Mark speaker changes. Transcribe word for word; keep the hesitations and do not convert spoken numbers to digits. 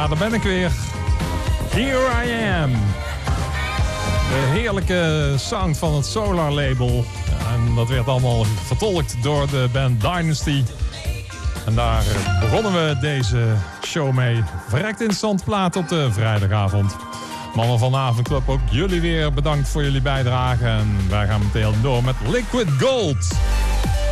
Speaker 1: Ja, daar ben ik weer. Here I Am. De heerlijke sound van het Solar label. En dat werd allemaal vertolkt door de band Dynasty. En daar begonnen we deze show mee. Verrekt interessante plaat op de vrijdagavond. Mannen van de Avondclub, ook jullie weer bedankt voor jullie bijdrage. En wij gaan meteen door met Liquid Gold.